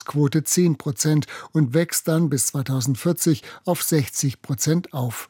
Quote 10% und wächst dann bis 2040 auf 60% auf.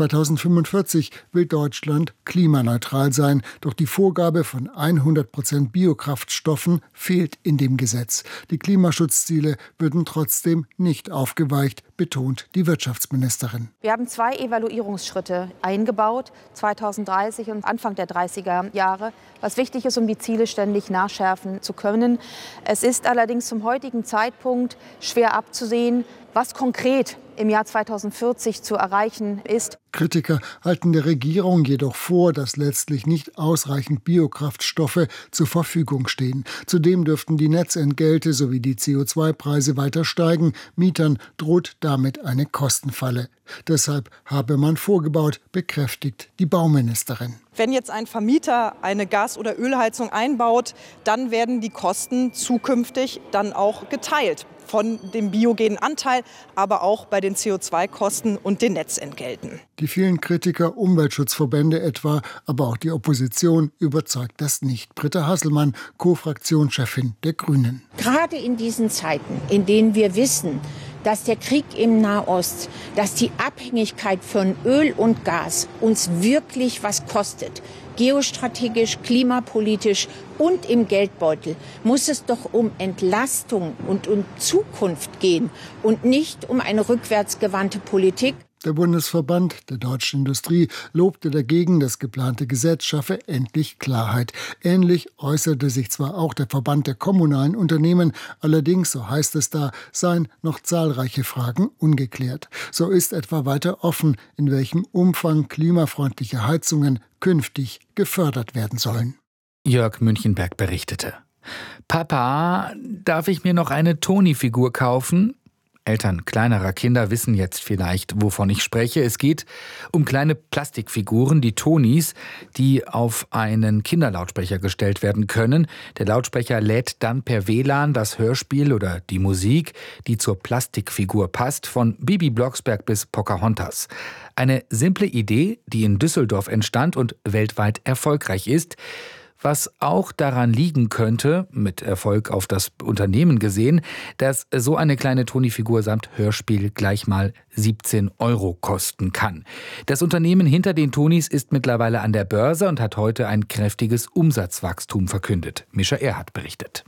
2045 will Deutschland klimaneutral sein, doch die Vorgabe von 100% Biokraftstoffen fehlt in dem Gesetz. Die Klimaschutzziele würden trotzdem nicht aufgeweicht, betont die Wirtschaftsministerin. Wir haben 2 Evaluierungsschritte eingebaut, 2030 und Anfang der 30er Jahre, was wichtig ist, um die Ziele ständig nachschärfen zu können. Es ist allerdings zum heutigen Zeitpunkt schwer abzusehen, was konkret im Jahr 2040 zu erreichen ist. Kritiker halten der Regierung jedoch vor, dass letztlich nicht ausreichend Biokraftstoffe zur Verfügung stehen. Zudem dürften die Netzentgelte sowie die CO2-Preise weiter steigen. Mietern droht damit eine Kostenfalle. Deshalb habe man vorgebaut, bekräftigt die Bauministerin. Wenn jetzt ein Vermieter eine Gas- oder Ölheizung einbaut, dann werden die Kosten zukünftig dann auch geteilt. Von dem biogenen Anteil, aber auch bei den CO2-Kosten und den Netzentgelten. Die vielen Kritiker, Umweltschutzverbände etwa, aber auch die Opposition überzeugt das nicht. Britta Hasselmann, Co-Fraktionschefin der Grünen. Gerade in diesen Zeiten, in denen wir wissen, dass der Krieg im Nahost, dass die Abhängigkeit von Öl und Gas uns wirklich was kostet, geostrategisch, klimapolitisch und im Geldbeutel, muss es doch um Entlastung und um Zukunft gehen und nicht um eine rückwärtsgewandte Politik. Der Bundesverband der deutschen Industrie lobte dagegen, das geplante Gesetz schaffe endlich Klarheit. Ähnlich äußerte sich zwar auch der Verband der kommunalen Unternehmen, allerdings, so heißt es da, seien noch zahlreiche Fragen ungeklärt. So ist etwa weiter offen, in welchem Umfang klimafreundliche Heizungen künftig gefördert werden sollen. Jörg Münchenberg berichtete. Papa, darf ich mir noch eine Toni-Figur kaufen? Eltern kleinerer Kinder wissen jetzt vielleicht, wovon ich spreche. Es geht um kleine Plastikfiguren, die Tonis, die auf einen Kinderlautsprecher gestellt werden können. Der Lautsprecher lädt dann per WLAN das Hörspiel oder die Musik, die zur Plastikfigur passt, von Bibi Blocksberg bis Pocahontas. Eine simple Idee, die in Düsseldorf entstand und weltweit erfolgreich ist. Was auch daran liegen könnte, mit Erfolg auf das Unternehmen gesehen, dass so eine kleine Toni-Figur samt Hörspiel gleich mal 17 € kosten kann. Das Unternehmen hinter den Tonis ist mittlerweile an der Börse und hat heute ein kräftiges Umsatzwachstum verkündet. Mischa Erhardt berichtet.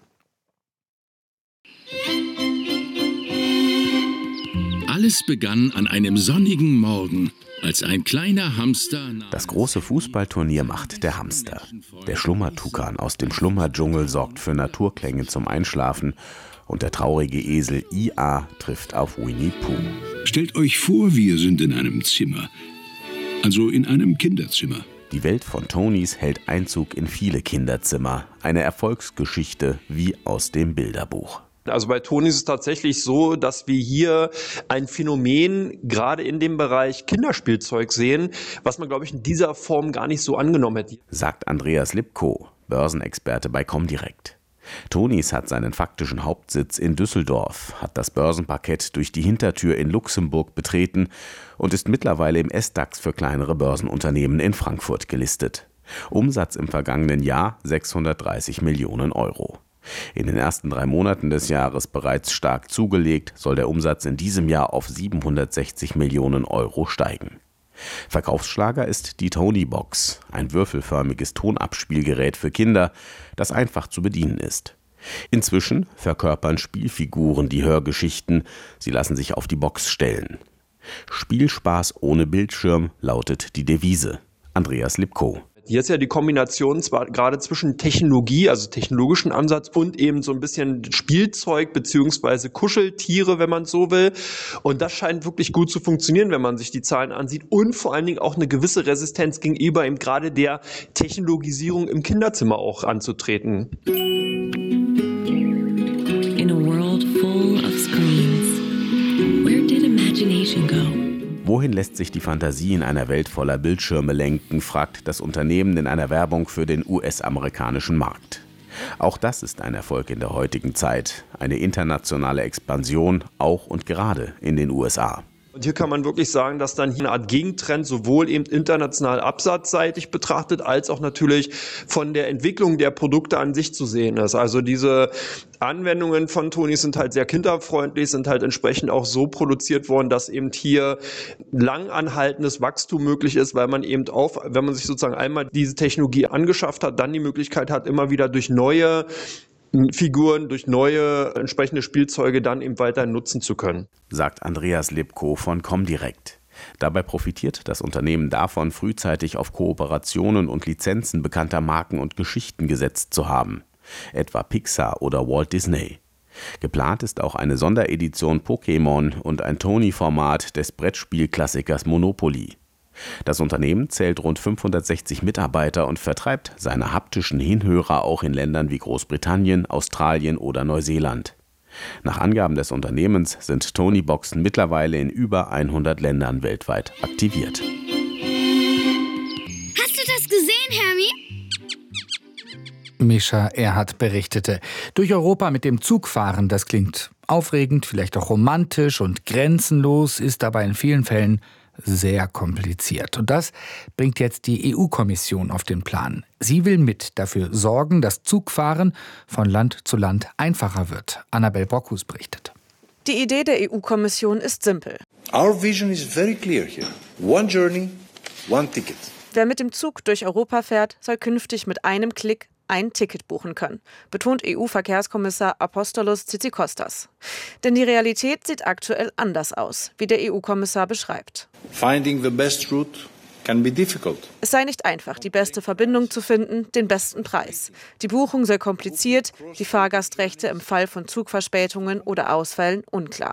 Alles begann an einem sonnigen Morgen, als ein kleiner Hamster... Das große Fußballturnier macht der Hamster. Der Schlummertukan aus dem Schlummerdschungel sorgt für Naturklänge zum Einschlafen und der traurige Esel IA trifft auf Winnie Pooh. Stellt euch vor, wir sind in einem Zimmer. Also in einem Kinderzimmer. Die Welt von Tonis hält Einzug in viele Kinderzimmer. Eine Erfolgsgeschichte wie aus dem Bilderbuch. Also bei Toni ist es tatsächlich so, dass wir hier ein Phänomen gerade in dem Bereich Kinderspielzeug sehen, was man, glaube ich, in dieser Form gar nicht so angenommen hätte. Sagt Andreas Lipko, Börsenexperte bei Comdirect. Tonis hat seinen faktischen Hauptsitz in Düsseldorf, hat das Börsenparkett durch die Hintertür in Luxemburg betreten und ist mittlerweile im SDAX für kleinere Börsenunternehmen in Frankfurt gelistet. Umsatz im vergangenen Jahr 630 Millionen €. In den ersten 3 Monaten des Jahres bereits stark zugelegt, soll der Umsatz in diesem Jahr auf 760 Millionen € steigen. Verkaufsschlager ist die Tony-Box, ein würfelförmiges Tonabspielgerät für Kinder, das einfach zu bedienen ist. Inzwischen verkörpern Spielfiguren die Hörgeschichten, sie lassen sich auf die Box stellen. Spielspaß ohne Bildschirm lautet die Devise. Andreas Lipko. Hier ist ja die Kombination zwar gerade zwischen Technologie, also technologischen Ansatz und eben so ein bisschen Spielzeug beziehungsweise Kuscheltiere, wenn man so will. Und das scheint wirklich gut zu funktionieren, wenn man sich die Zahlen ansieht und vor allen Dingen auch eine gewisse Resistenz gegenüber eben gerade der Technologisierung im Kinderzimmer auch anzutreten. In a world full of screens, where did imagination go? Wohin lässt sich die Fantasie in einer Welt voller Bildschirme lenken, fragt das Unternehmen in einer Werbung für den US-amerikanischen Markt. Auch das ist ein Erfolg in der heutigen Zeit, eine internationale Expansion, auch und gerade in den USA. Und hier kann man wirklich sagen, dass dann hier eine Art Gegentrend sowohl eben international absatzseitig betrachtet, als auch natürlich von der Entwicklung der Produkte an sich zu sehen ist. Also diese Anwendungen von Tonys sind halt sehr kinderfreundlich, sind halt entsprechend auch so produziert worden, dass eben hier langanhaltendes Wachstum möglich ist, weil man eben wenn man sich sozusagen einmal diese Technologie angeschafft hat, dann die Möglichkeit hat, immer wieder durch neue Figuren, durch neue entsprechende Spielzeuge dann eben weiterhin nutzen zu können. Sagt Andreas Lipko von Comdirect. Dabei profitiert das Unternehmen davon, frühzeitig auf Kooperationen und Lizenzen bekannter Marken und Geschichten gesetzt zu haben. Etwa Pixar oder Walt Disney. Geplant ist auch eine Sonderedition Pokémon und ein Tony-Format des Brettspielklassikers Monopoly. Das Unternehmen zählt rund 560 Mitarbeiter und vertreibt seine haptischen Hinhörer auch in Ländern wie Großbritannien, Australien oder Neuseeland. Nach Angaben des Unternehmens sind Tony-Boxen mittlerweile in über 100 Ländern weltweit aktiviert. Hast du das gesehen, Hermi? Mischa Erhardt berichtete. Durch Europa mit dem Zug fahren, das klingt aufregend, vielleicht auch romantisch und grenzenlos, ist aber in vielen Fällen sehr kompliziert. Und das bringt jetzt die EU-Kommission auf den Plan. Sie will mit dafür sorgen, dass Zugfahren von Land zu Land einfacher wird. Annabel Brockhus berichtet. Die Idee der EU-Kommission ist simpel. Our vision is very clear here. One journey, one ticket. Wer mit dem Zug durch Europa fährt, soll künftig mit einem Klick ein Ticket buchen können, betont EU-Verkehrskommissar Apostolos Tzitzikostas. Denn die Realität sieht aktuell anders aus, wie der EU-Kommissar beschreibt. Finding the best route can be difficult. Es sei nicht einfach, die beste Verbindung zu finden, den besten Preis. Die Buchung sei kompliziert, die Fahrgastrechte im Fall von Zugverspätungen oder Ausfällen unklar.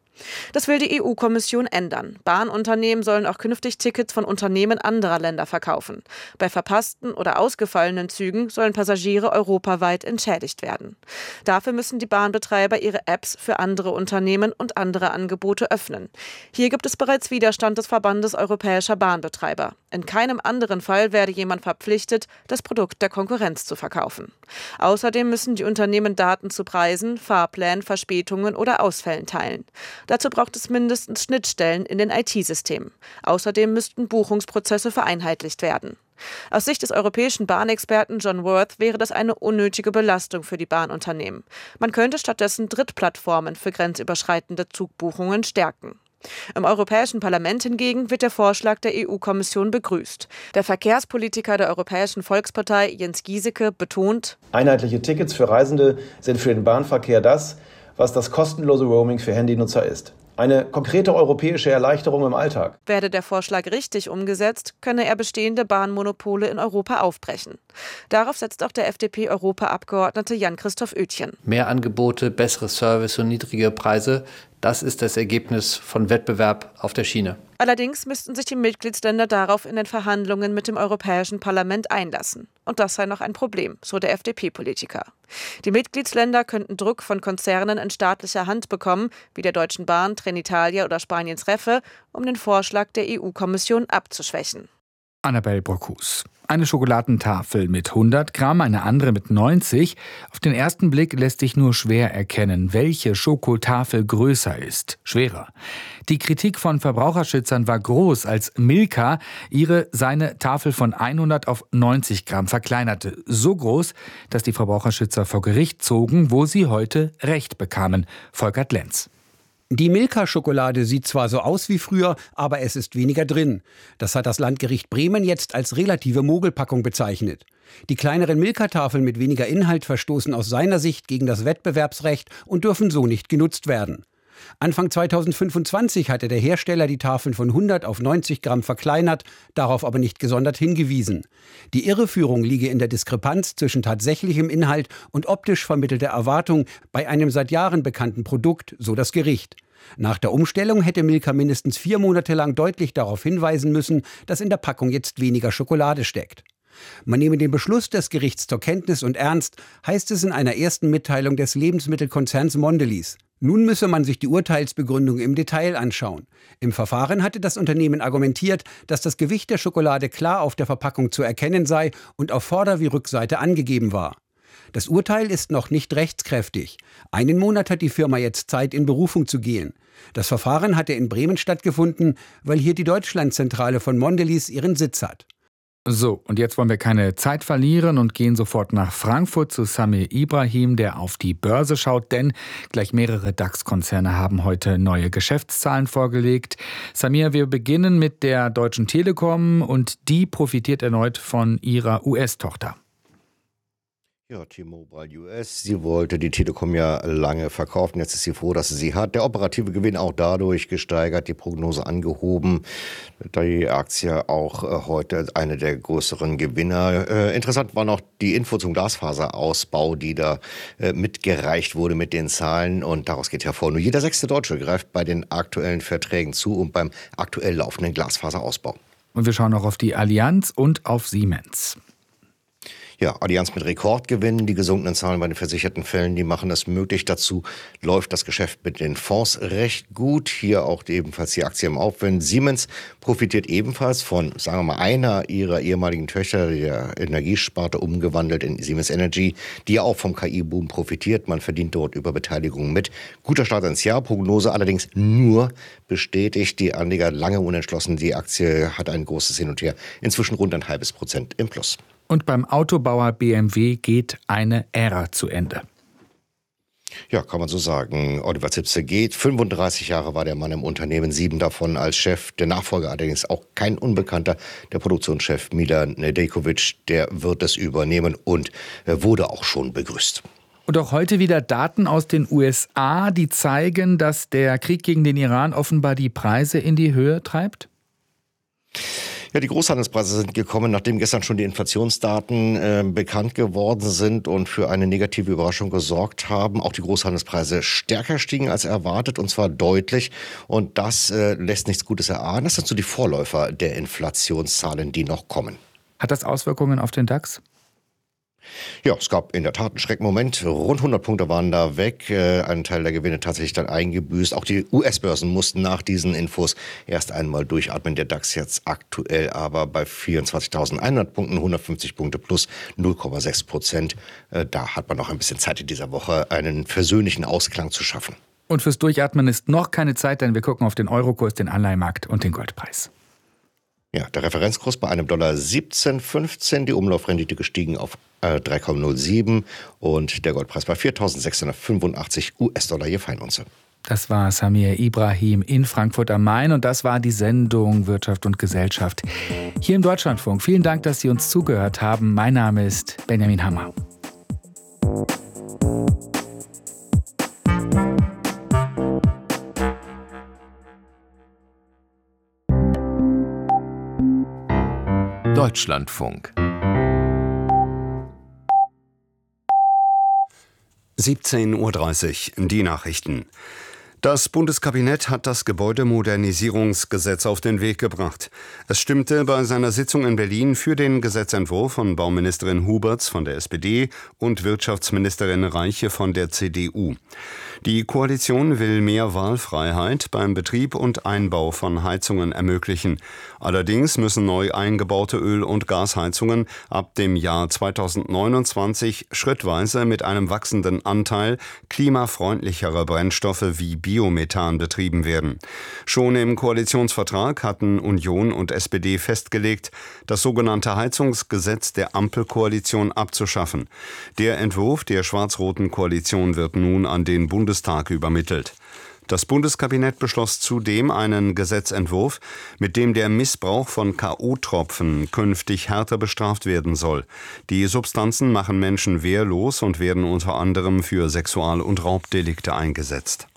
Das will die EU-Kommission ändern. Bahnunternehmen sollen auch künftig Tickets von Unternehmen anderer Länder verkaufen. Bei verpassten oder ausgefallenen Zügen sollen Passagiere europaweit entschädigt werden. Dafür müssen die Bahnbetreiber ihre Apps für andere Unternehmen und andere Angebote öffnen. Hier gibt es bereits Widerstand des Verbandes europäischer Bahnbetreiber. In keinem anderen Fall werde jemand verpflichtet, das Produkt der Konkurrenz zu verkaufen. Außerdem müssen die Unternehmen Daten zu Preisen, Fahrplänen, Verspätungen oder Ausfällen teilen. Dazu braucht es mindestens Schnittstellen in den IT-Systemen. Außerdem müssten Buchungsprozesse vereinheitlicht werden. Aus Sicht des europäischen Bahnexperten John Worth wäre das eine unnötige Belastung für die Bahnunternehmen. Man könnte stattdessen Drittplattformen für grenzüberschreitende Zugbuchungen stärken. Im Europäischen Parlament hingegen wird der Vorschlag der EU-Kommission begrüßt. Der Verkehrspolitiker der Europäischen Volkspartei Jens Giesecke betont: Einheitliche Tickets für Reisende sind für den Bahnverkehr das, was das kostenlose Roaming für Handynutzer ist. Eine konkrete europäische Erleichterung im Alltag. Werde der Vorschlag richtig umgesetzt, könne er bestehende Bahnmonopole in Europa aufbrechen. Darauf setzt auch der FDP-Europaabgeordnete Jan-Christoph Oetjen. Mehr Angebote, bessere Service und niedrige Preise, das ist das Ergebnis von Wettbewerb auf der Schiene. Allerdings müssten sich die Mitgliedsländer darauf in den Verhandlungen mit dem Europäischen Parlament einlassen. Und das sei noch ein Problem, so der FDP-Politiker. Die Mitgliedsländer könnten Druck von Konzernen in staatlicher Hand bekommen, wie der Deutschen Bahn, Trenitalia oder Spaniens Renfe, um den Vorschlag der EU-Kommission abzuschwächen. Annabel Brockhus. Eine Schokoladentafel mit 100 Gramm, eine andere mit 90. Auf den ersten Blick lässt sich nur schwer erkennen, welche Schokotafel größer ist. Schwerer. Die Kritik von Verbraucherschützern war groß, als Milka seine Tafel von 100 auf 90 Gramm verkleinerte. So groß, dass die Verbraucherschützer vor Gericht zogen, wo sie heute Recht bekamen. Volkert Lenz. Die Milka-Schokolade sieht zwar so aus wie früher, aber es ist weniger drin. Das hat das Landgericht Bremen jetzt als relative Mogelpackung bezeichnet. Die kleineren Milka-Tafeln mit weniger Inhalt verstoßen aus seiner Sicht gegen das Wettbewerbsrecht und dürfen so nicht genutzt werden. Anfang 2025 hatte der Hersteller die Tafeln von 100 auf 90 Gramm verkleinert, darauf aber nicht gesondert hingewiesen. Die Irreführung liege in der Diskrepanz zwischen tatsächlichem Inhalt und optisch vermittelter Erwartung bei einem seit Jahren bekannten Produkt, so das Gericht. Nach der Umstellung hätte Milka mindestens 4 Monate lang deutlich darauf hinweisen müssen, dass in der Packung jetzt weniger Schokolade steckt. Man nehme den Beschluss des Gerichts zur Kenntnis und ernst, heißt es in einer ersten Mitteilung des Lebensmittelkonzerns Mondelez. Nun müsse man sich die Urteilsbegründung im Detail anschauen. Im Verfahren hatte das Unternehmen argumentiert, dass das Gewicht der Schokolade klar auf der Verpackung zu erkennen sei und auf Vorder- wie Rückseite angegeben war. Das Urteil ist noch nicht rechtskräftig. Einen Monat hat die Firma jetzt Zeit, in Berufung zu gehen. Das Verfahren hatte in Bremen stattgefunden, weil hier die Deutschlandzentrale von Mondelez ihren Sitz hat. So, und jetzt wollen wir keine Zeit verlieren und gehen sofort nach Frankfurt zu Samir Ibrahim, der auf die Börse schaut, denn gleich mehrere DAX-Konzerne haben heute neue Geschäftszahlen vorgelegt. Samir, wir beginnen mit der Deutschen Telekom und die profitiert erneut von ihrer US-Tochter. Ja, T-Mobile US, sie wollte die Telekom ja lange verkaufen. Jetzt ist sie froh, dass sie sie hat. Der operative Gewinn auch dadurch gesteigert, die Prognose angehoben. Die Aktie auch heute eine der größeren Gewinner. Interessant war noch die Info zum Glasfaserausbau, die da mitgereicht wurde mit den Zahlen. Und daraus geht hervor, nur jeder 6. Deutsche greift bei den aktuellen Verträgen zu und beim aktuell laufenden Glasfaserausbau. Und wir schauen auch auf die Allianz und auf Siemens. Ja, Allianz mit Rekordgewinnen, die gesunkenen Zahlen bei den versicherten Fällen, die machen es möglich. Dazu läuft das Geschäft mit den Fonds recht gut. Hier auch ebenfalls die Aktie im Aufwind. Siemens profitiert ebenfalls von, sagen wir mal, einer ihrer ehemaligen Töchter, der Energiesparte umgewandelt in Siemens Energy, die ja auch vom KI-Boom profitiert. Man verdient dort über Beteiligung mit. Guter Start ins Jahr, Prognose allerdings nur bestätigt. Die Anleger lange unentschlossen. Die Aktie hat ein großes Hin und Her. Inzwischen rund 0,5% im Plus. Und beim Autobauer BMW geht eine Ära zu Ende. Ja, kann man so sagen. Oliver Zipse geht. 35 Jahre war der Mann im Unternehmen, 7 davon als Chef. Der Nachfolger allerdings auch kein Unbekannter. Der Produktionschef Milan Nedeljkovic, der wird es übernehmen und wurde auch schon begrüßt. Und auch heute wieder Daten aus den USA, die zeigen, dass der Krieg gegen den Iran offenbar die Preise in die Höhe treibt? Ja, die Großhandelspreise sind gekommen, nachdem gestern schon die Inflationsdaten bekannt geworden sind und für eine negative Überraschung gesorgt haben. Auch die Großhandelspreise stärker stiegen als erwartet, und zwar deutlich. Und das lässt nichts Gutes erahnen. Das sind so die Vorläufer der Inflationszahlen, die noch kommen. Hat das Auswirkungen auf den DAX? Ja, es gab in der Tat einen Schreckmoment. Rund 100 Punkte waren da weg. Ein Teil der Gewinne tatsächlich dann eingebüßt. Auch die US-Börsen mussten nach diesen Infos erst einmal durchatmen. Der DAX jetzt aktuell aber bei 24.100 Punkten, 150 Punkte plus 0,6%. Da hat man noch ein bisschen Zeit in dieser Woche, einen versöhnlichen Ausklang zu schaffen. Und fürs Durchatmen ist noch keine Zeit, denn wir gucken auf den Eurokurs, den Anleihenmarkt und den Goldpreis. Ja, der Referenzkurs bei einem Dollar 17,15, die Umlaufrendite gestiegen auf 3,07 und der Goldpreis bei 4.685 US-Dollar je Feinunze. Das war Samir Ibrahim in Frankfurt am Main und das war die Sendung Wirtschaft und Gesellschaft hier im Deutschlandfunk. Vielen Dank, dass Sie uns zugehört haben. Mein Name ist Benjamin Hammer. Deutschlandfunk 17:30 Uhr, die Nachrichten. Das Bundeskabinett hat das Gebäudemodernisierungsgesetz auf den Weg gebracht. Es stimmte bei seiner Sitzung in Berlin für den Gesetzentwurf von Bauministerin Huberts von der SPD und Wirtschaftsministerin Reiche von der CDU. Die Koalition will mehr Wahlfreiheit beim Betrieb und Einbau von Heizungen ermöglichen. Allerdings müssen neu eingebaute Öl- und Gasheizungen ab dem Jahr 2029 schrittweise mit einem wachsenden Anteil klimafreundlicherer Brennstoffe wie Biomethan betrieben werden. Schon im Koalitionsvertrag hatten Union und SPD festgelegt, das sogenannte Heizungsgesetz der Ampelkoalition abzuschaffen. Der Entwurf der schwarz-roten Koalition wird nun an den Bundestag übermittelt. Das Bundeskabinett beschloss zudem einen Gesetzentwurf, mit dem der Missbrauch von K.O.-Tropfen künftig härter bestraft werden soll. Die Substanzen machen Menschen wehrlos und werden unter anderem für Sexual- und Raubdelikte eingesetzt.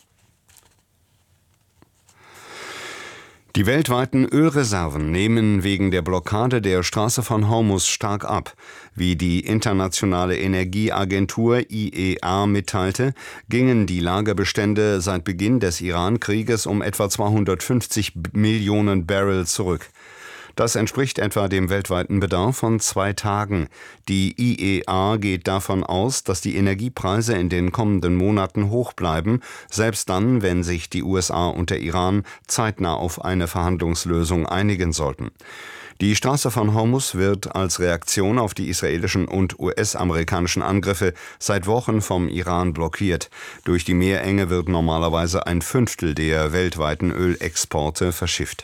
Die weltweiten Ölreserven nehmen wegen der Blockade der Straße von Hormuz stark ab. Wie die Internationale Energieagentur IEA mitteilte, gingen die Lagerbestände seit Beginn des Iran-Krieges um etwa 250 Millionen Barrel zurück. Das entspricht etwa dem weltweiten Bedarf von 2 Tagen. Die IEA geht davon aus, dass die Energiepreise in den kommenden Monaten hoch bleiben, selbst dann, wenn sich die USA und der Iran zeitnah auf eine Verhandlungslösung einigen sollten. Die Straße von Hormuz wird als Reaktion auf die israelischen und US-amerikanischen Angriffe seit Wochen vom Iran blockiert. Durch die Meerenge wird normalerweise 1/5 der weltweiten Ölexporte verschifft.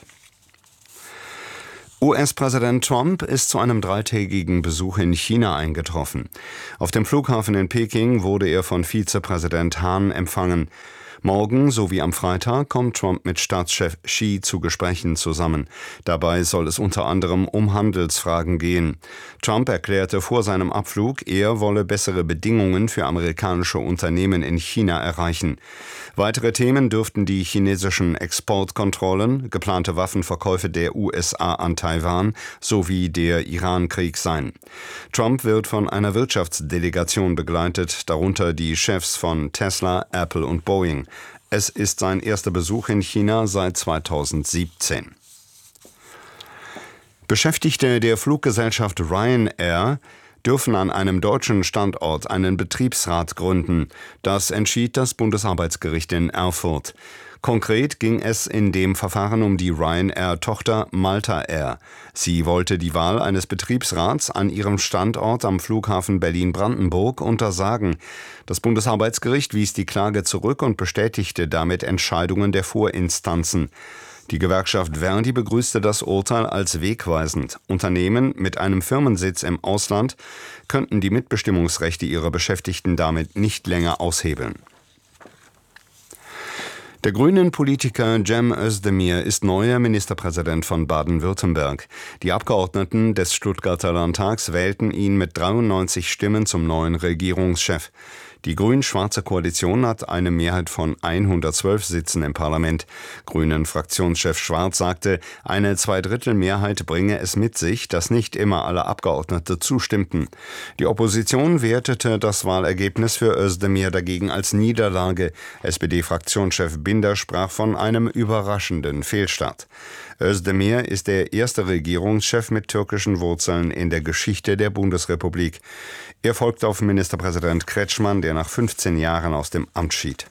US-Präsident Trump ist zu einem 3-tägigen Besuch in China eingetroffen. Auf dem Flughafen in Peking wurde er von Vizepräsident Han empfangen. Morgen sowie am Freitag kommt Trump mit Staatschef Xi zu Gesprächen zusammen. Dabei soll es unter anderem um Handelsfragen gehen. Trump erklärte vor seinem Abflug, er wolle bessere Bedingungen für amerikanische Unternehmen in China erreichen. Weitere Themen dürften die chinesischen Exportkontrollen, geplante Waffenverkäufe der USA an Taiwan sowie der Iran-Krieg sein. Trump wird von einer Wirtschaftsdelegation begleitet, darunter die Chefs von Tesla, Apple und Boeing. Es ist sein erster Besuch in China seit 2017. Beschäftigte der Fluggesellschaft Ryanair dürfen an einem deutschen Standort einen Betriebsrat gründen. Das entschied das Bundesarbeitsgericht in Erfurt. Konkret ging es in dem Verfahren um die Ryanair-Tochter Malta Air. Sie wollte die Wahl eines Betriebsrats an ihrem Standort am Flughafen Berlin-Brandenburg untersagen. Das Bundesarbeitsgericht wies die Klage zurück und bestätigte damit Entscheidungen der Vorinstanzen. Die Gewerkschaft Verdi begrüßte das Urteil als wegweisend. Unternehmen mit einem Firmensitz im Ausland könnten die Mitbestimmungsrechte ihrer Beschäftigten damit nicht länger aushebeln. Der Grünen-Politiker Cem Özdemir ist neuer Ministerpräsident von Baden-Württemberg. Die Abgeordneten des Stuttgarter Landtags wählten ihn mit 93 Stimmen zum neuen Regierungschef. Die grün-schwarze Koalition hat eine Mehrheit von 112 Sitzen im Parlament. Grünen-Fraktionschef Schwarz sagte, eine Zweidrittelmehrheit bringe es mit sich, dass nicht immer alle Abgeordnete zustimmten. Die Opposition wertete das Wahlergebnis für Özdemir dagegen als Niederlage. SPD-Fraktionschef Binder sprach von einem überraschenden Fehlstart. Özdemir ist der erste Regierungschef mit türkischen Wurzeln in der Geschichte der Bundesrepublik. Er folgt auf Ministerpräsident Kretschmann, der nach 15 Jahren aus dem Amt schied.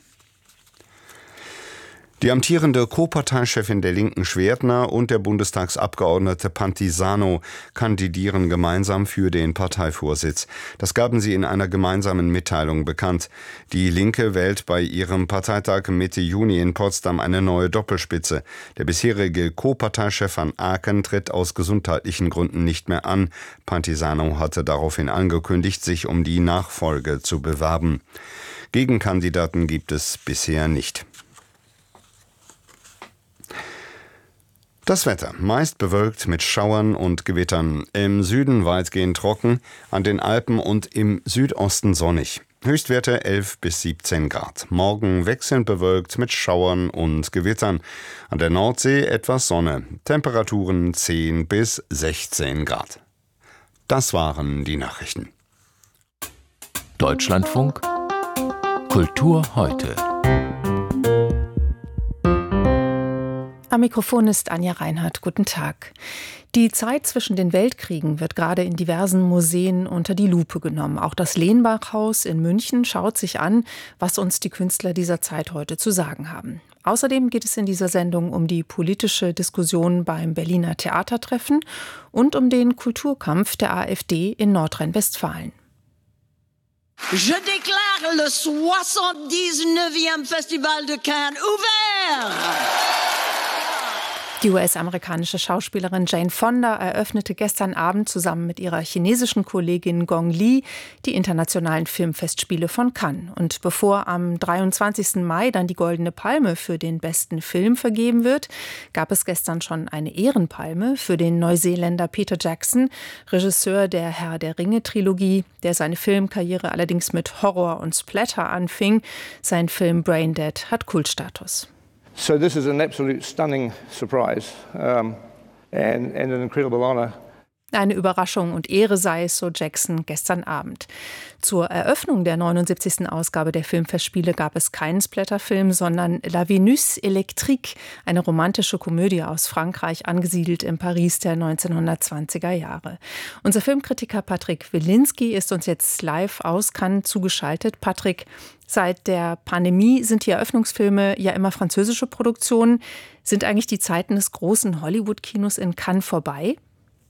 Die amtierende Co-Parteichefin der Linken Schwertner und der Bundestagsabgeordnete Pantisano kandidieren gemeinsam für den Parteivorsitz. Das gaben sie in einer gemeinsamen Mitteilung bekannt. Die Linke wählt bei ihrem Parteitag Mitte Juni in Potsdam eine neue Doppelspitze. Der bisherige Co-Parteichef van Aken tritt aus gesundheitlichen Gründen nicht mehr an. Pantisano hatte daraufhin angekündigt, sich um die Nachfolge zu bewerben. Gegenkandidaten gibt es bisher nicht. Das Wetter, meist bewölkt mit Schauern und Gewittern, im Süden weitgehend trocken, an den Alpen und im Südosten sonnig. Höchstwerte 11 bis 17 Grad. Morgen wechselnd bewölkt mit Schauern und Gewittern. An der Nordsee etwas Sonne. Temperaturen 10 bis 16 Grad. Das waren die Nachrichten. Deutschlandfunk Kultur heute. Am Mikrofon ist Anja Reinhardt. Guten Tag. Die Zeit zwischen den Weltkriegen wird gerade in diversen Museen unter die Lupe genommen. Auch das Lehnbach-Haus in München schaut sich an, was uns die Künstler dieser Zeit heute zu sagen haben. Außerdem geht es in dieser Sendung um die politische Diskussion beim Berliner Theatertreffen und um den Kulturkampf der AfD in Nordrhein-Westfalen. Je déclare le 79e Festival de Cannes ouvert! Die US-amerikanische Schauspielerin Jane Fonda eröffnete gestern Abend zusammen mit ihrer chinesischen Kollegin Gong Li die internationalen Filmfestspiele von Cannes. Und bevor am 23. Mai dann die Goldene Palme für den besten Film vergeben wird, gab es gestern schon eine Ehrenpalme für den Neuseeländer Peter Jackson, Regisseur der Herr der Ringe-Trilogie, der seine Filmkarriere allerdings mit Horror und Splatter anfing. Sein Film Braindead hat Kultstatus. So this is an absolute stunning surprise and an incredible honor. Eine Überraschung und Ehre sei es, so Jackson gestern Abend. Zur Eröffnung der 79. Ausgabe der Filmfestspiele gab es keinen Splatterfilm, sondern La Vénus électrique, eine romantische Komödie aus Frankreich, angesiedelt im Paris der 1920er Jahre. Unser Filmkritiker Patrick Wilinski ist uns jetzt live aus Cannes zugeschaltet. Patrick, seit der Pandemie sind die Eröffnungsfilme ja immer französische Produktionen. Sind eigentlich die Zeiten des großen Hollywood-Kinos in Cannes vorbei?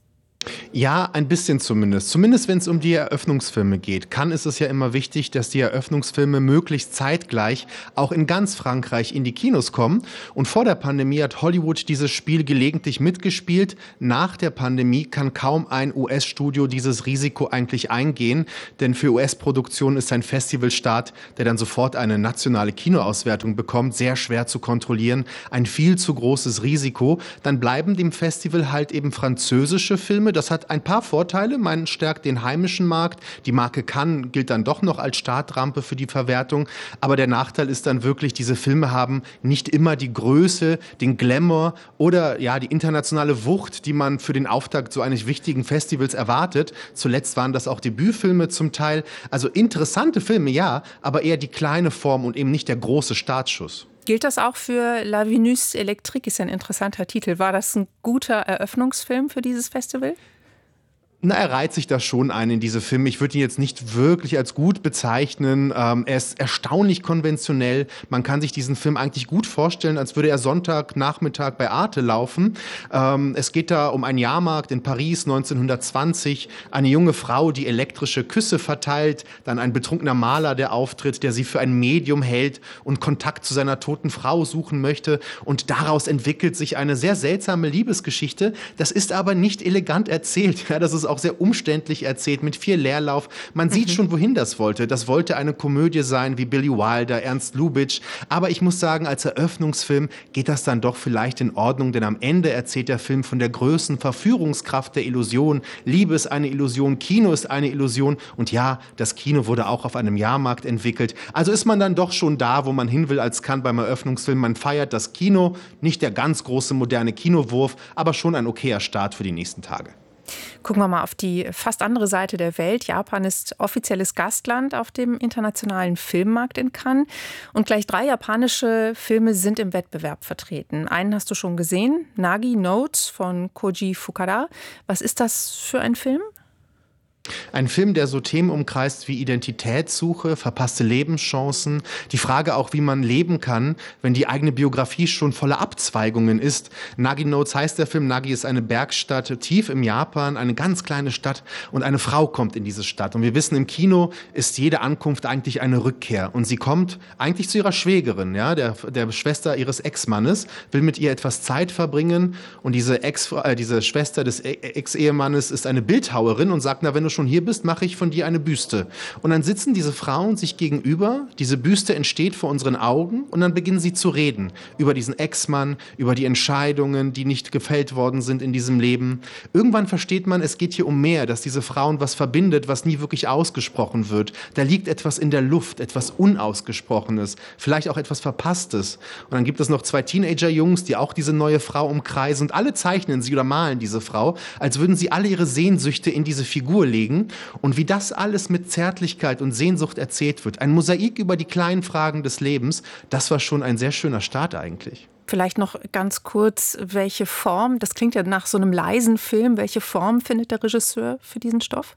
Ja, ein bisschen zumindest. Zumindest wenn es um die Eröffnungsfilme geht. Cannes ist es ja immer wichtig, dass die Eröffnungsfilme möglichst zeitgleich auch in ganz Frankreich in die Kinos kommen. Und vor der Pandemie hat Hollywood dieses Spiel gelegentlich mitgespielt. Nach der Pandemie kann kaum ein US-Studio dieses Risiko eigentlich eingehen. Denn für US-Produktionen ist ein Festivalstart, der dann sofort eine nationale Kinoauswertung bekommt, sehr schwer zu kontrollieren. Ein viel zu großes Risiko. Dann bleiben dem Festival halt eben französische Filme. Das hat ein paar Vorteile. Man stärkt den heimischen Markt. Die Marke Cannes gilt dann doch noch als Startrampe für die Verwertung. Aber der Nachteil ist dann wirklich, diese Filme haben nicht immer die Größe, den Glamour oder ja die internationale Wucht, die man für den Auftakt so eines wichtigen Festivals erwartet. Zuletzt waren das auch Debütfilme zum Teil. Also interessante Filme, ja, aber eher die kleine Form und eben nicht der große Startschuss. Gilt das auch für La Venus Electrique? Ist ein interessanter Titel. War das ein guter Eröffnungsfilm für dieses Festival? Na, er reiht sich da schon ein in diese Filme. Ich würde ihn jetzt nicht wirklich als gut bezeichnen. Er ist erstaunlich konventionell. Man kann sich diesen Film eigentlich gut vorstellen, als würde er Sonntagnachmittag bei Arte laufen. Es geht da um einen Jahrmarkt in Paris 1920. Eine junge Frau, die elektrische Küsse verteilt. Dann ein betrunkener Maler, der auftritt, der sie für ein Medium hält und Kontakt zu seiner toten Frau suchen möchte. Und daraus entwickelt sich eine sehr seltsame Liebesgeschichte. Das ist aber nicht elegant erzählt. Ja, das ist auch sehr umständlich erzählt, mit viel Leerlauf. Man sieht schon, wohin das wollte. Das wollte eine Komödie sein, wie Billy Wilder, Ernst Lubitsch. Aber ich muss sagen, als Eröffnungsfilm geht das dann doch vielleicht in Ordnung, denn am Ende erzählt der Film von der größten Verführungskraft der Illusion. Liebe ist eine Illusion, Kino ist eine Illusion. Und ja, das Kino wurde auch auf einem Jahrmarkt entwickelt. Also ist man dann doch schon da, wo man hin will als Cannes beim Eröffnungsfilm. Man feiert das Kino, nicht der ganz große moderne Kinowurf, aber schon ein okayer Start für die nächsten Tage. Gucken wir mal auf die fast andere Seite der Welt. Japan ist offizielles Gastland auf dem internationalen Filmmarkt in Cannes. Und gleich 3 japanische Filme sind im Wettbewerb vertreten. Einen hast du schon gesehen, Nagi Notes von Koji Fukada. Was ist das für ein Film? Ein Film, der so Themen umkreist wie Identitätssuche, verpasste Lebenschancen, die Frage auch, wie man leben kann, wenn die eigene Biografie schon voller Abzweigungen ist. Nagi Notes heißt der Film. Nagi ist eine Bergstadt tief im Japan, eine ganz kleine Stadt, und eine Frau kommt in diese Stadt. Und wir wissen, im Kino ist jede Ankunft eigentlich eine Rückkehr. Und sie kommt eigentlich zu ihrer Schwägerin, ja, der Schwester ihres Ex-Mannes, will mit ihr etwas Zeit verbringen. Und diese Schwester des Ex-Ehemannes ist eine Bildhauerin und sagt, na, wenn du schon hier bist, mache ich von dir eine Büste. Und dann sitzen diese Frauen sich gegenüber, diese Büste entsteht vor unseren Augen und dann beginnen sie zu reden über diesen Ex-Mann, über die Entscheidungen, die nicht gefällt worden sind in diesem Leben. Irgendwann versteht man, es geht hier um mehr, dass diese Frauen was verbindet, was nie wirklich ausgesprochen wird. Da liegt etwas in der Luft, etwas Unausgesprochenes, vielleicht auch etwas Verpasstes. Und dann gibt es noch 2 Teenager-Jungs, die auch diese neue Frau umkreisen, und alle zeichnen sie oder malen diese Frau, als würden sie alle ihre Sehnsüchte in diese Figur legen. Und wie das alles mit Zärtlichkeit und Sehnsucht erzählt wird, ein Mosaik über die kleinen Fragen des Lebens, das war schon ein sehr schöner Start eigentlich. Vielleicht noch ganz kurz, welche Form, das klingt ja nach so einem leisen Film, welche Form findet der Regisseur für diesen Stoff?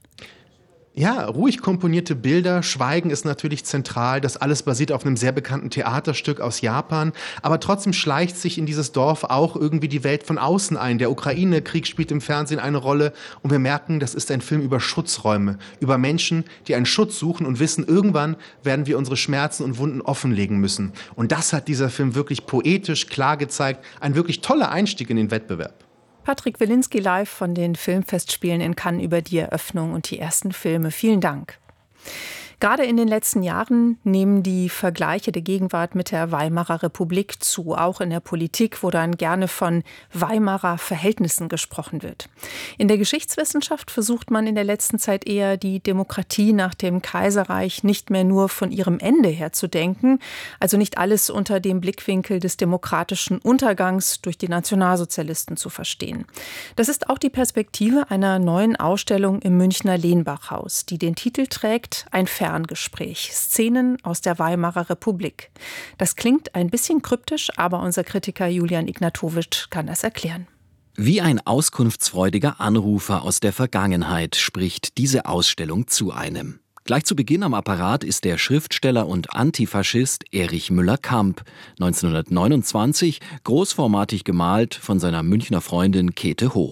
Ja, ruhig komponierte Bilder, Schweigen ist natürlich zentral. Das alles basiert auf einem sehr bekannten Theaterstück aus Japan. Aber trotzdem schleicht sich in dieses Dorf auch irgendwie die Welt von außen ein. Der Ukraine-Krieg spielt im Fernsehen eine Rolle. Und wir merken, das ist ein Film über Schutzräume, über Menschen, die einen Schutz suchen und wissen, irgendwann werden wir unsere Schmerzen und Wunden offenlegen müssen. Und das hat dieser Film wirklich poetisch klar gezeigt. Ein wirklich toller Einstieg in den Wettbewerb. Patrick Wilinski live von den Filmfestspielen in Cannes über die Eröffnung und die ersten Filme. Vielen Dank. Gerade in den letzten Jahren nehmen die Vergleiche der Gegenwart mit der Weimarer Republik zu, auch in der Politik, wo dann gerne von Weimarer Verhältnissen gesprochen wird. In der Geschichtswissenschaft versucht man in der letzten Zeit eher, die Demokratie nach dem Kaiserreich nicht mehr nur von ihrem Ende her zu denken, also nicht alles unter dem Blickwinkel des demokratischen Untergangs durch die Nationalsozialisten zu verstehen. Das ist auch die Perspektive einer neuen Ausstellung im Münchner Lehnbachhaus, die den Titel trägt »Ein Ferngespräch. Szenen aus der Weimarer Republik«. Das klingt ein bisschen kryptisch, aber unser Kritiker Julian Ignatowitsch kann das erklären. Wie ein auskunftsfreudiger Anrufer aus der Vergangenheit spricht diese Ausstellung zu einem. Gleich zu Beginn am Apparat ist der Schriftsteller und Antifaschist Erich Müller-Kamp, 1929 großformatig gemalt von seiner Münchner Freundin Käthe Hoch.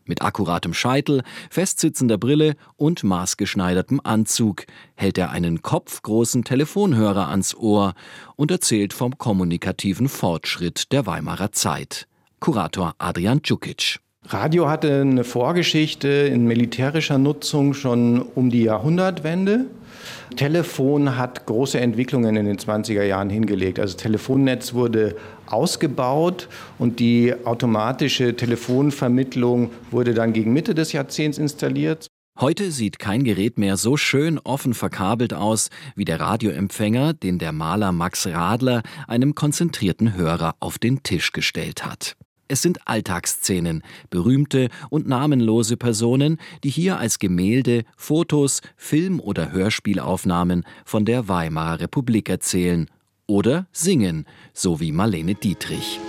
Mit akkuratem Scheitel, festsitzender Brille und maßgeschneidertem Anzug hält er einen kopfgroßen Telefonhörer ans Ohr und erzählt vom kommunikativen Fortschritt der Weimarer Zeit. Kurator Adrian Djukic. Radio hatte eine Vorgeschichte in militärischer Nutzung schon um die Jahrhundertwende. Telefon hat große Entwicklungen in den 20er Jahren hingelegt. Also das Telefonnetz wurde ausgebaut und die automatische Telefonvermittlung wurde dann gegen Mitte des Jahrzehnts installiert. Heute sieht kein Gerät mehr so schön offen verkabelt aus wie der Radioempfänger, den der Maler Max Radler einem konzentrierten Hörer auf den Tisch gestellt hat. Es sind Alltagsszenen, berühmte und namenlose Personen, die hier als Gemälde, Fotos, Film- oder Hörspielaufnahmen von der Weimarer Republik erzählen oder singen, so wie Marlene Dietrich.